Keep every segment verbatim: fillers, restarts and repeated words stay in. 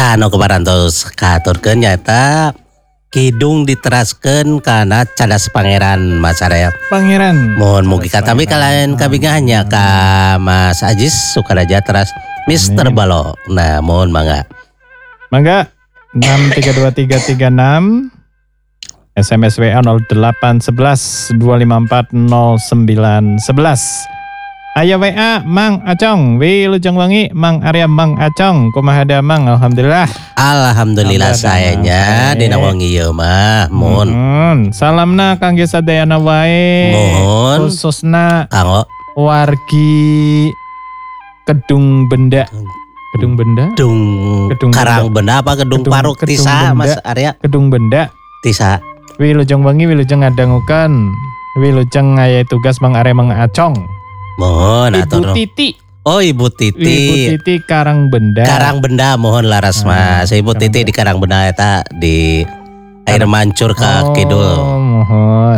Kano kebarantos katurkeun nyata kidung diteraskeun kana cadas pangeran Mas Arya. Pangeran. Mohon mugi katami kalian kabingahannya ka Mas Ajis Sukaraja teras Mister Balo. Nah, mohon mangga. Mangga enam tiga dua tiga tiga enam S M S W A nol delapan sebelas dua lima empat nol sembilan sebelas. Ayo W A Mang Acong, Wilujeng Wangi Mang Arya Mang Acong, kumaha da Mang? Alhamdulillah. Alhamdulillah sayanya dina wangi ieu mah. Mun. Hmm, salamna kangge sadayana wae. Mohon. Khususna Kanggo wargi Kedung Benda. Kedung Benda? Gedung Gedung Karang Benda. Benda apa Gedung Gedung- Paruk Gedung Tisa Benda. Mas Arya? Kedung Benda. Tisa. Wilujeng Wangi Wilujeng ngadangukeun. Wilujeng ngaya tugas Mang Arya Mang Acong. Mohon Ibu atur. Titi. Oh Ibu Titi. Ibu Titi Karang Benda. Karang Benda mohon laras Mas. Ibu Karang Titi Benda. di Karang Benda eta di air mancur ka Oh, kidul. mohon.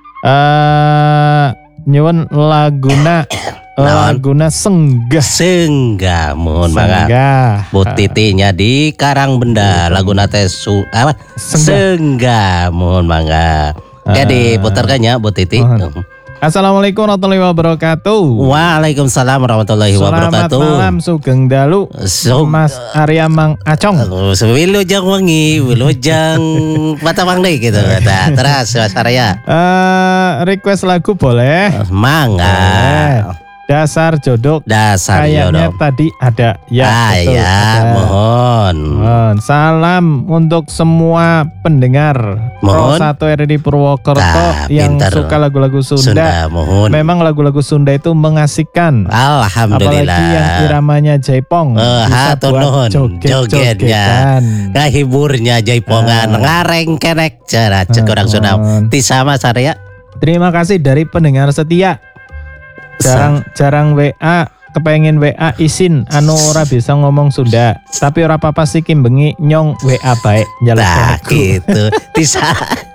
Eh nyuwun laguna Naon? laguna Senggah. Sengga mohon mangga. Senggah. Bu Titinya di Karang Benda laguna teh su apa? Senggah. Sengga mohon mangga. Jadi putarkannya Bu Titi. Mohon. Assalamualaikum warahmatullahi wabarakatuh. Waalaikumsalam warahmatullahi Selamat wabarakatuh. malam Sugeng Dalu. So, Mas Arya Mang Acong. Wilujeng Wangi, Wilujeng Patawang deh gitu. Nah, terus Mas Arya. Eh request lagu boleh? Mangga. Eh, Dasar Jodoh. Dasar Kayaknya jodoh. tadi ada ya. Ah, betul, ya, ada. mohon. Mohon. Salam untuk semua pendengar Mohon. Pro satu R D Purwokerto Nah, yang pinter. suka lagu-lagu Sunda. Sunda, mohon. Memang lagu-lagu Sunda itu mengasihkan. Alhamdulillah. Apalagi yang iramanya Jaipong. Eh, bisa hatur buat nuhun. joget-jogetan. Jogetnya. Ngahiburnya jaipongan, Ah. ngareng kenek cara cek orang Sunda. Mohon. Tisa Mas Arya. Terima kasih dari pendengar setia. Jarang jarang W A kepengen W A isin anu ora bisa ngomong Sunda. Tapi ora apa-apa sih Kim bengi nyong W A baik jalan Nah, gitu. Tisa.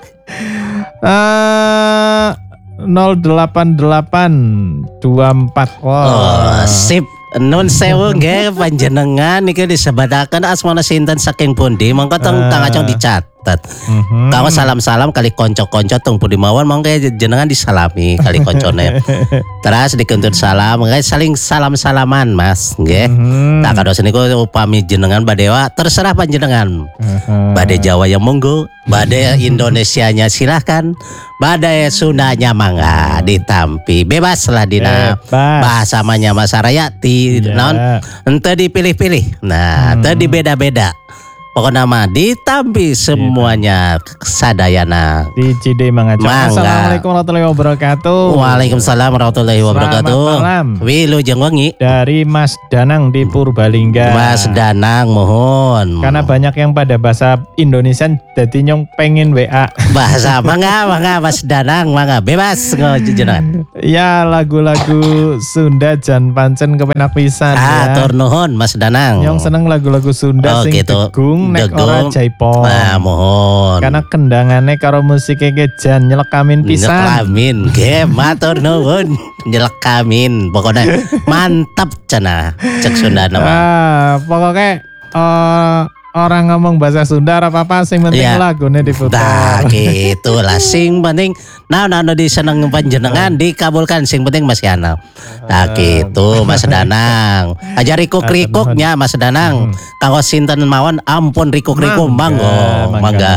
Eh nol delapan delapan dua empat. Oh, sip. Nun sewu nggih panjenengan niki disebataken asmana sinten saking pundi monggo tong Ah. Kang Acong dicatet. Mhm. Kang salam-salam kali konco-konco tong pundi mawon monggo jenengan disalami kali koncone. Terus dikentut salam, nggih saling salam-salaman Mas nggih. Mhm. Tak kados niku upami jenengan badewa terserah panjenengan. Mhm. Bade Jawa ya monggo, bade Indonesianya silahkan, bade Sundanya mangga ditampi, bebas lah dina Bebas. bahasa manya Mas Arya ti Ya. naon ente dipilih-pilih. Nah, ente Hmm. dibeda-beda. Pokoknya mah ditampi semuanya sadayana. Di Cide Mangacong. Mangga. Assalamualaikum warahmatullahi wabarakatuh. Waalaikumsalam warahmatullahi wabarakatuh. Selamat malam. Wilujeng Wangi. Dari Mas Danang di Purbalingga. Mas Danang mohon. Karena banyak yang pada bahasa Indonesia jadi nyong pengen W A. bahasa mangga mangga Mas Danang mangga bebas ngojenengan. Ya lagu-lagu Sunda jan pancen kepenak pisan Ah, ya. tur nuhun Mas Danang. Nyong seneng lagu-lagu Sunda Oh, sing gitu. degung nek Degung. ora jaipong. Nah, mohon. Karena kendangannya karo musiknya ke jan nyelekamin pisan. Nyelekamin, ge matur nuwun. Nyelekamin, pokoknya mantap cenah cek Sunda nama. Ah, pokoknya eh, orang ngomong bahasa Sunda ora apa-apa sing penting Iya. lagunya Nah, diputar. gitu lah sing penting nah nah diseneng panjenengan dikabulkan sing penting Mas Yana. Nah, gitu Mas Danang. Aja rikuk-rikuknya Mas Danang. Kanggo sinten mawon ampun rikuk-rikuk Mangga, mangga, mangga, mangga.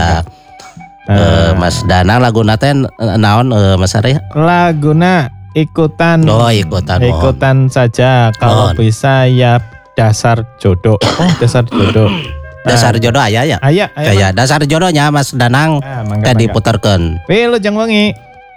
Eh, Mas Danang laguna teh naon eh, Mas Arya? Laguna ikutan Oh, ikutan. mohon. ikutan saja kalau Mohon. bisa ya dasar jodoh. Oh, dasar jodoh. Dasar jodoh aya ya. Ayah, ayah. Kayak dasar jodohnya Mas Danang Ah, mangga, tadi mangga. putarkan. Wilujeng Wangi.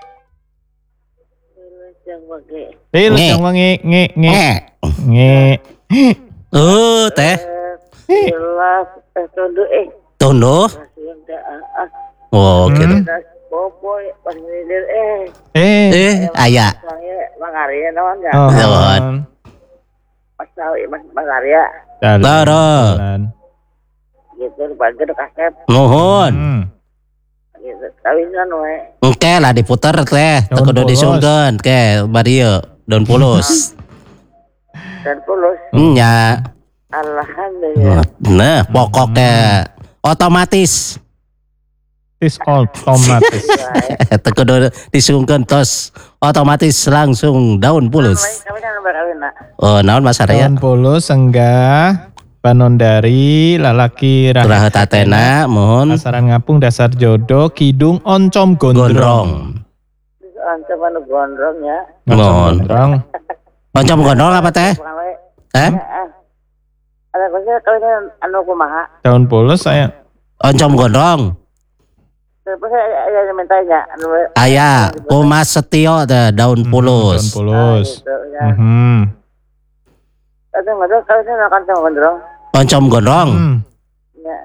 Nge. Wilujeng Wangi, nge nge Eh. nge. Uh, teh. Jelas eh tundu eh Tunduh. masih ada ah Oh, Hmm. gitu. das boboy pas ngilir eh Eh. Eh, aya. saya Bang Arya naon ya Oh. Nuhun. Mas tahu Mas Bang Arya Dalan. Loro. Dalan. gitu bagi udah kaset Nuhun. Hmm. gitu kawinan we Oke lah diputer teh. Daun Teu kudu pulus. disungkeun ke bari ieu daun pulus. dan pulus Hmm, nya. Alhamdulillah. Nah, pokoknya otomatis. Tis otomatis. Tekudu disungkeun tos otomatis langsung daun pulus. Kami kan berkawin nak. Oh, naon Mas Arya? Daun pulus enggak. Panondari lalaki Raha tatena mohon pasaran ngapung dasar jodoh kidung oncom gondrong. gondrong. Ancam anu gondrong ya. Oncom Mohon. gondrong. Oncom gondrong apa teh? Pengawe. Eh? Ada kuliah kawin anu kumaha. Daun pulus saya. Oncom gondrong. Terus saya ada mintanya. Anu Aya Kumas Setio teh daun Daun pulus. pulus. gitu ya. Mhm. Ada nggak kawin anu ancam gondrong. Oncom gondrong. Hmm. Ya.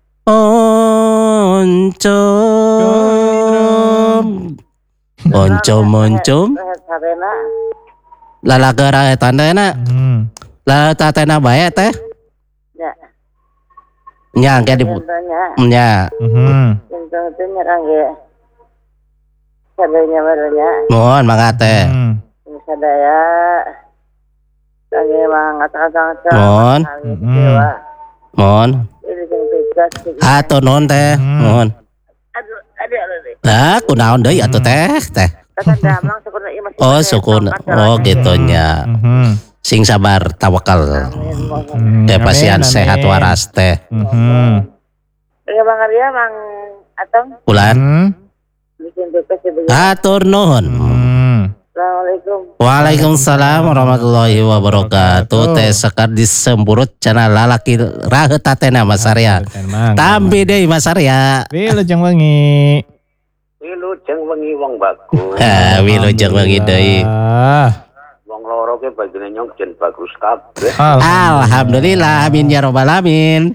Oncom. Oncom oncom. Sarena. Lalaga raha tandena. Hmm. Lah tatena bae teh. Ya. Nya ge di Contohnya. nya. Mhm. Contohnya kan ya. Sadanya baranya. Mohon mangga teh. Hmm. Sadaya. Lagi mang ngata-ngata. Mohon. Dewa. Mohon. Ini sing tugas. Atuh non teh. Hmm. Mohon. Aduh, aduh, aduh. Lah kunaon deui atuh teh teh. Kata damang sukuna ieu masih. Oh sukun. Oh gitu nya. Mhm. Sing sabar tawakal. Hmm. Teh Amin, pasien amin. sehat waras teh. Mhm. Ya Bang Arya, Bang Atong, Ulan. Hmm. bikin tugas sebelum. Atur nuhun. Hmm. Assalamualaikum. Waalaikumsalam warahmatullahi wabarakatuh. Teh sekar disemburut cenah lalaki raheut tatena Mas Arya. Tampi deui Mas Arya. Wilujeng wengi. Wilujeng wengi wong bagus. Ah, wilujeng wengi deui. Ah. Wong loro ke bagine nyong jen bagus kabeh. Alhamdulillah amin ya robbal alamin.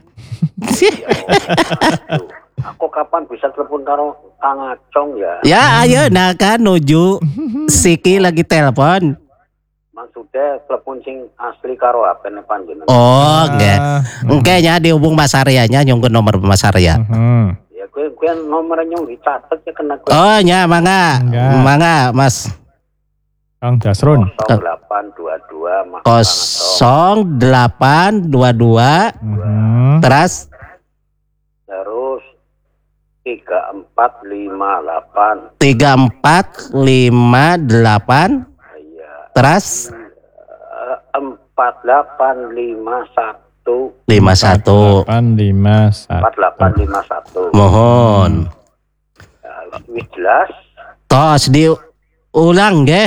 Aku kapan bisa telepon karo Kang Acong ya? Ya ayeuna kan nuju Siki lagi telepon. Maksudnya telepon sing asli karo H P-ne panjenengan. Oh, nggak. Ah. Engke nya dihubung Mas Aryanya nyungkeun nomor Mas Arya. Mhm. Ya gue gue nomornya nyong dicatet ya kena gue. Oh nya mangga. Enggak. Mangga Mas. Kang Dasrun. nol delapan dua dua Mas Kang Acong. nol delapan dua dua Mhm. terus Terus tiga empat lima delapan. tiga empat lima delapan Iya. terus Eh, empat delapan lima satu. lima satu. delapan lima satu. empat delapan lima satu. Mohon. Ya, wis jelas. Tos diulang nggih.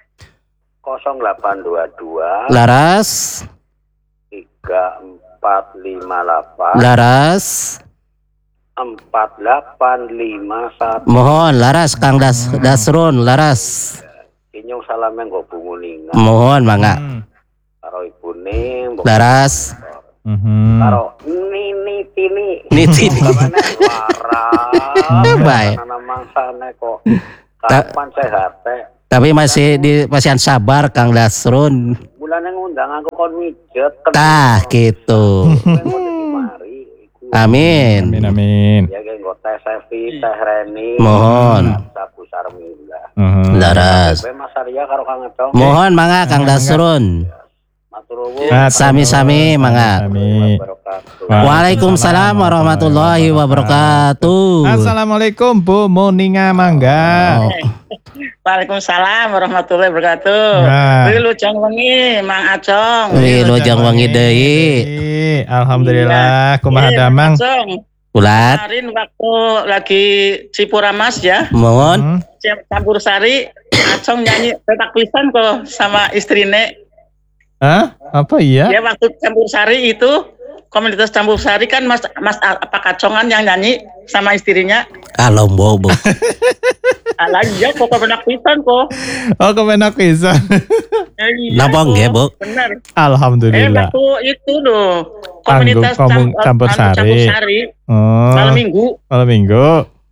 nol delapan dua dua Laras, tiga empat lima delapan laras. empat delapan lima satu. Mohon laras Kang Das Dasrun laras. Inyong salame nggo bunguningan Mohon mangga. Hmm. karo ibune mbok Laras. Mhm. karo nini tini Niti. kamane warah Baik. ana mangsane kok kapan sehat teh Tapi masih di pasien sabar Kang Dasrun. bulane ngundang aku kon mijet Tah gitu. mari iku Amin. Amin amin. ya ge nggo teh Sevi teh Reni Mohon. Sabu Sarmila Mhm. Laras. Kowe Mas Arya karo Kang Acong Mohon mangga Kang Dasrun. matur nuwun Ah, Sami-sami mangga. Sami. wabarakatuh. Waalaikumsalam warahmatullahi wabarakatuh. Assalamualaikum Bu Muninga Mangga. Waalaikumsalam warahmatullahi wabarakatuh. Nah. Wilujeng wengi Mang Acong. Wilujeng wengi deui. Alhamdulillah kumaha Eh, damang. Mang Acong, Ulat. kemarin waktu lagi Cipuramas ya, Mohon. Hmm. campur sari, Acong nyanyi petak pisan kok sama istrine. Hah? Apa iya? Ya waktu campur sari itu komunitas campur sari kan Mas Mas apa Kacongan yang nyanyi sama istrinya. Kalau bobo. Alah iya kok petak pisan kok. Oh kemenak pisan. Eh, iya, Napa kok. nggih, Bu? Bener. Eh Alhamdulillah. waktu itu loh komunitas Anggung- cam- campur anu, sari. campur sari Oh, malam minggu. malam minggu.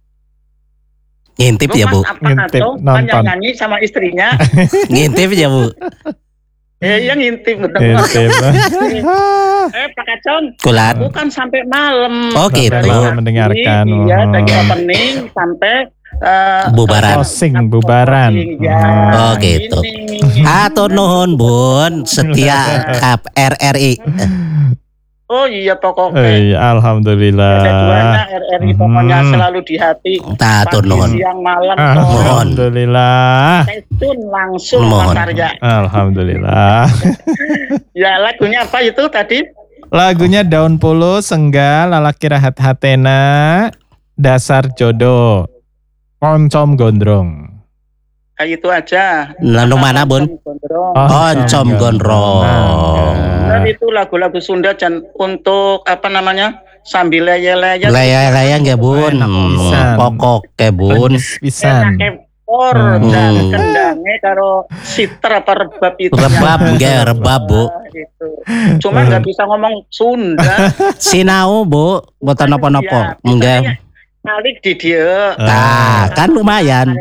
Ngintip ya, Bu. Mas apa Ngintip, Kacong kan nonton. yang nyanyi sama istrinya. Ngintip ya, Bu. Eh yang ngintip betul. Intip. Eh Pak Kacong, Kulat. bukan sampai malam. Oh, gitu. Dari Malam pagi, mendengarkan. Iya, Oh. dari opening sampai eh, Bubaran. Closing, bubaran. Ya, Oh, gitu. ini. Atur nuhun Bun, setia kap R R I. Oh iya pokoknya. Eh, Ada duanya alhamdulillah. R R I pokoknya Mhm. selalu di hati. Atur Pagi, nuhun. siang, malam, Ah, sore. Mohon. Alhamdulillah. Tune langsung Mohon. Mas Arya. Alhamdulillah. Ya lagunya apa itu tadi? Lagunya Daun Puluh, Senggal, Lalaki Rahat Hatena, Dasar Jodoh, Oncom Gondrong. Kayak itu aja. Lalu mana Bun? Gondrong. Oncom Gondrong. Dan itu lagu-lagu Sunda dan untuk apa namanya sambil leye-leye. Layang-layang ya Bun. Enak pisan. Pokok ke Bun. Pisan. Ekor Hmm. dan kendangnya karo siter apa rebab itu. Rebab nggih, rebab Bu. Ah, gitu. Cuma nggak bisa ngomong Sunda. Sinau Bu, boten napa-napa. Nggih. Kalik di dia. Nah, kan lumayan.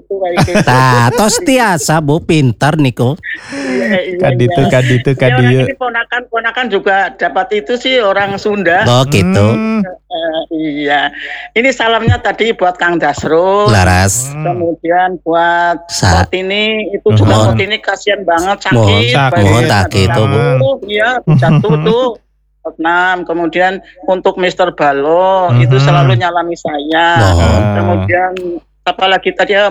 Nah, tos tiasa Bu pinter niku. Kaditu, kaditu, Ya, orang kadiu. ini ponakan-ponakan juga dapat itu sih orang Sunda. Oh gitu. Hmm. Eh, iya. Ini salamnya tadi buat Kang Dasrul. Laras. Kemudian buat Sa- Motini itu juga Mohon. Motini kasihan banget Mohon, sakit. sakit. Mohon Badannya sakit tuh, Bu. jatuh, Iya, jatuh tuh. Enam. Kemudian untuk Mister Balo Mhm. itu selalu nyalami saya. Mohon. Kemudian apalagi tadi ya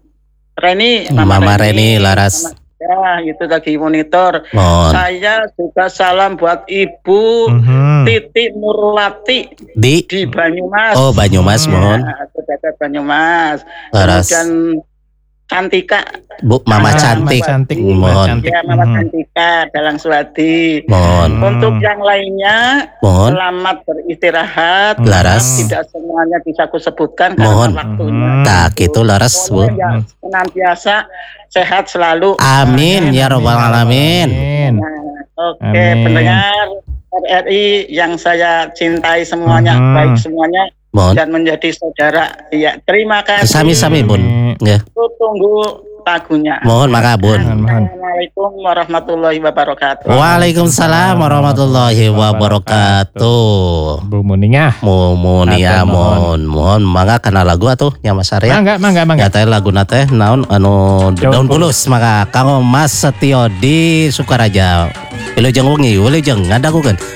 Reni, Mama Reni Laras. Ya, itu lagi monitor. Mohon. Saya juga salam buat Ibu Mhm. Titi Nurlati Di di Banyumas. Oh Banyumas mohon. Ya, saudara Banyumas. Laras. Kemudian Cantika, Bu Mama Ah, cantik. Mama cantik. Mohon. Cantik. ya Mama Mhm. Cantika Dalang Suwadi. Mohon. Hmm. Untuk yang lainnya, Mohon. selamat beristirahat. Laras. Tidak semuanya bisa aku sebutkan Mohon. karena waktunya. Mhm. Tak gitu Laras Bu. Pokoknya ya, senantiasa sehat selalu. Amin ya robbal alamin. Amin. Nah, oke, Amin. pendengar R R I yang saya cintai semuanya, Mhm. baik semuanya Mohon. dan menjadi saudara. Ya, terima kasih. Sami-sami Bun. Nggih. Aku tunggu lagunya. Mohon maka Bun. Mohon. Assalamualaikum warahmatullahi wabarakatuh. Waalaikumsalam warahmatullahi wabarakatuh. Bu Muningah. Munia Atur nuhun. mohon mohon mangga kana lagu atuh nya Mas Arya. Mangga, mangga, mangga. Ya teh laguna teh naon anu Daun daun pulus maka kanggo Mas Setio di Sukaraja. Wilujeng wengi, wilujeng ngadagukeun.